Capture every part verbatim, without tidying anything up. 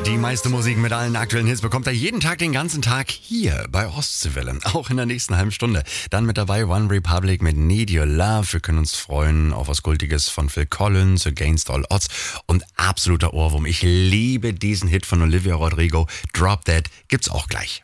Die meiste Musik mit allen aktuellen Hits bekommt er jeden Tag, den ganzen Tag hier bei Ostseewelle. Auch in der nächsten halben Stunde. Dann mit dabei One Republic mit Need Your Love. Wir können uns freuen auf was Gultiges von Phil Collins, Against All Odds und absoluter Ohrwurm. Ich liebe diesen Hit von Olivia Rodrigo. Drop That gibt's auch gleich.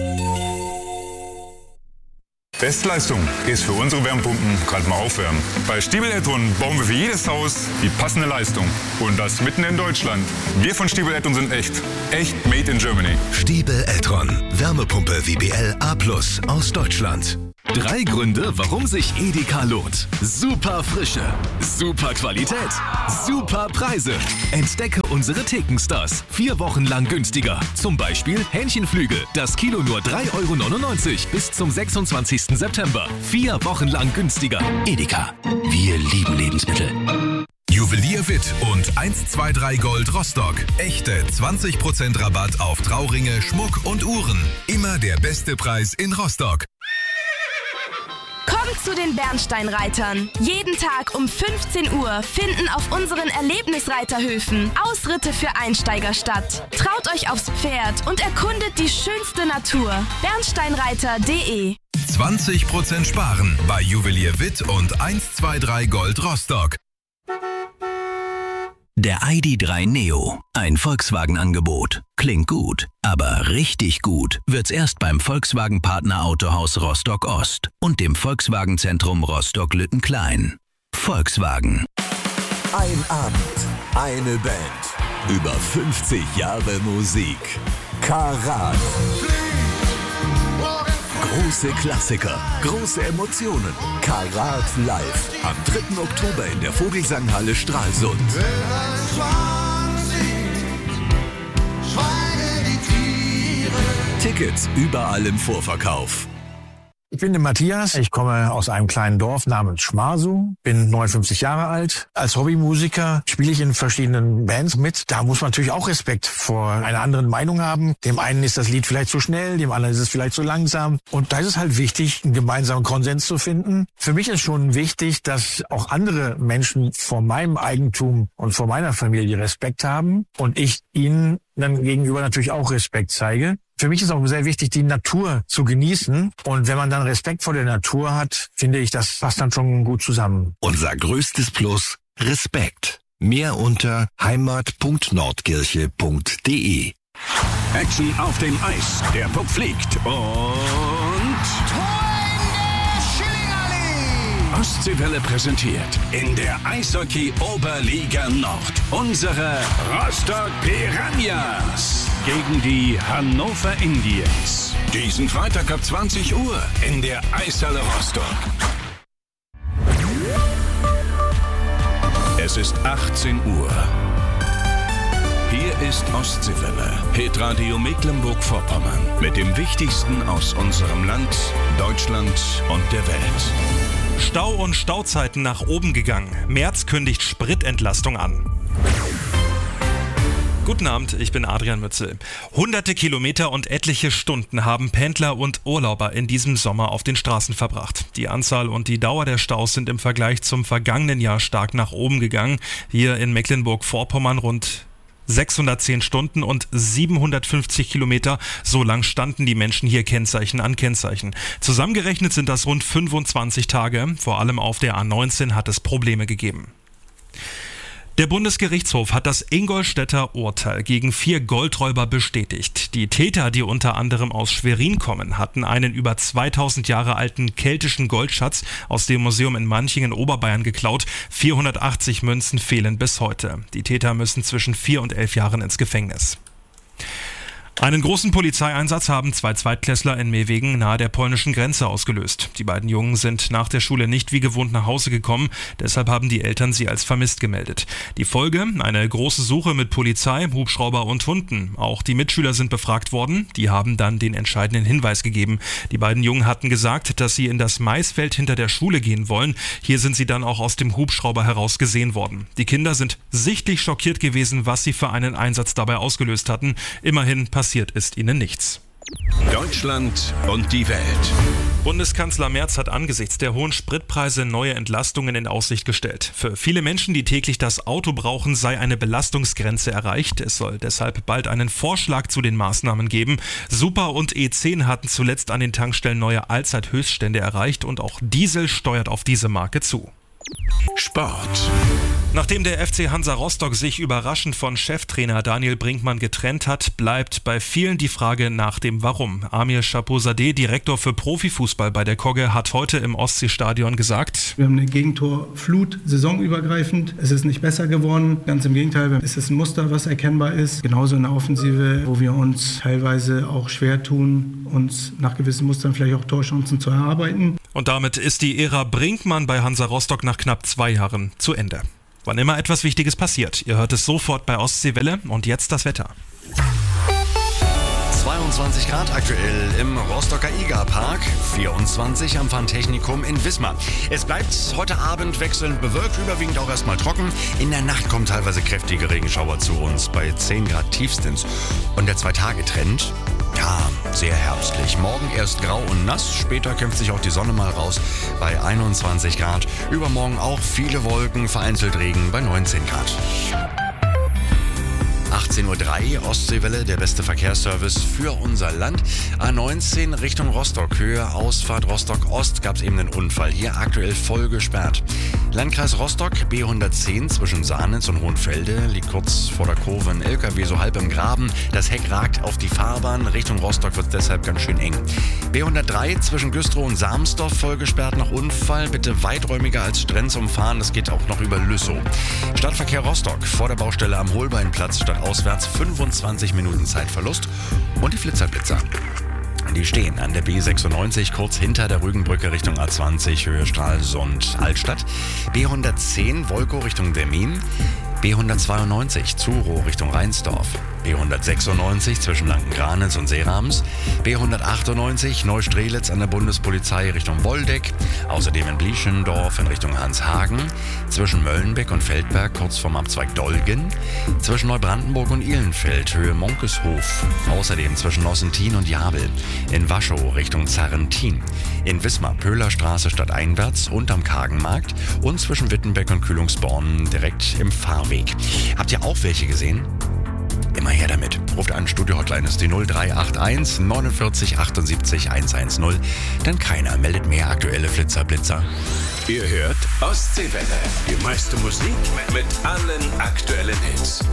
Bestleistung ist für unsere Wärmepumpen gerade mal aufwärmen. Bei Stiebel Eltron bauen wir für jedes Haus die passende Leistung. Und das mitten in Deutschland. Wir von Stiebel Eltron sind echt. Echt made in Germany. Stiebel Eltron. Wärmepumpe W B L A plus aus Deutschland. Drei Gründe, warum sich Edeka lohnt. Super Frische, super Qualität, super Preise. Entdecke unsere Thekenstars. Vier Wochen lang günstiger. Zum Beispiel Hähnchenflügel. Das Kilo nur drei Euro neunundneunzig bis zum sechsundzwanzigsten September. Vier Wochen lang günstiger. Edeka. Wir lieben Lebensmittel. Juwelier Witt und eins zwei drei Gold Rostock. Echte zwanzig Prozent Rabatt auf Trauringe, Schmuck und Uhren. Immer der beste Preis in Rostock. Kommt zu den Bernsteinreitern. Jeden Tag um fünfzehn Uhr finden auf unseren Erlebnisreiterhöfen Ausritte für Einsteiger statt. Traut euch aufs Pferd und erkundet die schönste Natur. bernsteinreiter punkt de zwanzig Prozent sparen bei Juwelier Witt und eins zwei drei Gold Rostock. Der I D drei Neo. Ein Volkswagen-Angebot. Klingt gut, aber richtig gut wird's erst beim Volkswagen-Partner Autohaus Rostock Ost und dem Volkswagen-Zentrum Rostock-Lüttenklein. Volkswagen. Ein Abend, eine Band, über fünfzig Jahre Musik. Karat. Große Klassiker, große Emotionen. Karat live. Am dritten Oktober in der Vogelsanghalle Stralsund. Tickets überall im Vorverkauf. Ich bin der Matthias, ich komme aus einem kleinen Dorf namens Schmarsu, bin neunundfünfzig Jahre alt. Als Hobbymusiker spiele ich in verschiedenen Bands mit. Da muss man natürlich auch Respekt vor einer anderen Meinung haben. Dem einen ist das Lied vielleicht zu schnell, dem anderen ist es vielleicht zu langsam. Und da ist es halt wichtig, einen gemeinsamen Konsens zu finden. Für mich ist schon wichtig, dass auch andere Menschen vor meinem Eigentum und vor meiner Familie Respekt haben und ich ihnen dann gegenüber natürlich auch Respekt zeige. Für mich ist auch sehr wichtig, die Natur zu genießen. Und wenn man dann Respekt vor der Natur hat, finde ich, das passt dann schon gut zusammen. Unser größtes Plus, Respekt. Mehr unter heimat punkt nordkirche punkt de. Action auf dem Eis. Der Puck fliegt und... Ostseewelle präsentiert in der Eishockey-Oberliga Nord unsere Rostock Piranhas gegen die Hannover Indians. Diesen Freitag ab zwanzig Uhr in der Eishalle Rostock. Es ist achtzehn Uhr. Hier ist Ostseewelle, Hitradio Mecklenburg-Vorpommern mit dem Wichtigsten aus unserem Land, Deutschland und der Welt. Stau und Stauzeiten nach oben gegangen. Merz kündigt Spritentlastung an. Guten Abend, ich bin Adrian Mützel. Hunderte Kilometer und etliche Stunden haben Pendler und Urlauber in diesem Sommer auf den Straßen verbracht. Die Anzahl und die Dauer der Staus sind im Vergleich zum vergangenen Jahr stark nach oben gegangen. Hier in Mecklenburg-Vorpommern rund sechshundertzehn Stunden und siebenhundertfünfzig Kilometer. So lang standen die Menschen hier Kennzeichen an Kennzeichen. Zusammengerechnet sind das rund fünfundzwanzig Tage. Vor allem auf der A neunzehn hat es Probleme gegeben. Der Bundesgerichtshof hat das Ingolstädter Urteil gegen vier Goldräuber bestätigt. Die Täter, die unter anderem aus Schwerin kommen, hatten einen über zweitausend Jahre alten keltischen Goldschatz aus dem Museum in Manching in Oberbayern geklaut. vierhundertachtzig Münzen fehlen bis heute. Die Täter müssen zwischen vier und elf Jahren ins Gefängnis. Einen großen Polizeieinsatz haben zwei Zweitklässler in Mewegen nahe der polnischen Grenze ausgelöst. Die beiden Jungen sind nach der Schule nicht wie gewohnt nach Hause gekommen, deshalb haben die Eltern sie als vermisst gemeldet. Die Folge? Eine große Suche mit Polizei, Hubschrauber und Hunden. Auch die Mitschüler sind befragt worden, die haben dann den entscheidenden Hinweis gegeben. Die beiden Jungen hatten gesagt, dass sie in das Maisfeld hinter der Schule gehen wollen. Hier sind sie dann auch aus dem Hubschrauber heraus gesehen worden. Die Kinder sind sichtlich schockiert gewesen, was sie für einen Einsatz dabei ausgelöst hatten. Immerhin passiert ist ihnen nichts. Deutschland und die Welt. Bundeskanzler Merz hat angesichts der hohen Spritpreise neue Entlastungen in Aussicht gestellt. Für viele Menschen, die täglich das Auto brauchen, sei eine Belastungsgrenze erreicht. Es soll deshalb bald einen Vorschlag zu den Maßnahmen geben. Super und E zehn hatten zuletzt an den Tankstellen neue Allzeithöchststände erreicht und auch Diesel steuert auf diese Marke zu. Sport. Nachdem der F C Hansa Rostock sich überraschend von Cheftrainer Daniel Brinkmann getrennt hat, bleibt bei vielen die Frage nach dem Warum. Amir Chapouzadeh, Direktor für Profifußball bei der Kogge, hat heute im Ostseestadion gesagt: Wir haben eine Gegentorflut saisonübergreifend. Es ist nicht besser geworden. Ganz im Gegenteil, es ist ein Muster, was erkennbar ist. Genauso in der Offensive, wo wir uns teilweise auch schwer tun, uns nach gewissen Mustern vielleicht auch Torchancen zu erarbeiten. Und damit ist die Ära Brinkmann bei Hansa Rostock nach knapp zwei Jahren zu Ende. Wann immer etwas Wichtiges passiert, ihr hört es sofort bei Ostseewelle und jetzt das Wetter. zweiundzwanzig Grad aktuell im Rostocker Iga-Park, vierundzwanzig am Pfandtechnikum in Wismar. Es bleibt heute Abend wechselnd bewölkt, überwiegend auch erstmal trocken. In der Nacht kommen teilweise kräftige Regenschauer zu uns bei zehn Grad tiefstens. Und der Zwei-Tage-Trend? Ja, sehr herbstlich. Morgen erst grau und nass, später kämpft sich auch die Sonne mal raus bei einundzwanzig Grad. Übermorgen auch viele Wolken, vereinzelt Regen bei neunzehn Grad. achtzehn Uhr drei, Ostseewelle, der beste Verkehrsservice für unser Land. A neunzehn Richtung Rostock, Höhe Ausfahrt Rostock-Ost, gab es eben einen Unfall. Hier aktuell voll gesperrt. Landkreis Rostock, B hundertzehn zwischen Sahnitz und Hohenfelde, liegt kurz vor der Kurve ein L K W so halb im Graben. Das Heck ragt auf die Fahrbahn. Richtung Rostock wird es deshalb ganz schön eng. B hundertdrei zwischen Güstrow und Sarmsdorf voll gesperrt nach Unfall. Bitte weiträumiger als Strenz umfahren, das geht auch noch über Lüssow. Stadtverkehr Rostock, vor der Baustelle am Holbeinplatz statt auswärts, fünfundzwanzig Minuten Zeitverlust. Und die Flitzerblitzer. Die stehen an der B sechsundneunzig, kurz hinter der Rügenbrücke Richtung A zwanzig, Höhe Stralsund, Altstadt. B hundertzehn, Wolkow Richtung Demmin. B hundertzweiundneunzig, Zurow Richtung Rheinsdorf. B hundertsechsundneunzig zwischen Lanken-Granitz und Seerams. B hundertachtundneunzig, Neustrelitz an der Bundespolizei Richtung Woldeck. Außerdem in Blieschendorf in Richtung Hanshagen. Zwischen Möllenbeck und Feldberg kurz vorm Abzweig Dolgen. Zwischen Neubrandenburg und Ihlenfeld, Höhe Monkeshof. Außerdem zwischen Nossentin und Jabel. In Waschow Richtung Zarrentin. In Wismar Pöhlerstraße stadteinwärts und am Kagenmarkt. Und zwischen Wittenbeck und Kühlungsborn direkt im Fahrweg. Habt ihr auch welche gesehen? Immer her damit. Ruft an, Studio-Hotline ist die null drei acht eins neunundvierzig achtundsiebzig hundertzehn. Denn keiner meldet mehr aktuelle Flitzerblitzer. Ihr hört Ostseewelle. Die meiste Musik mit allen aktuellen Hits.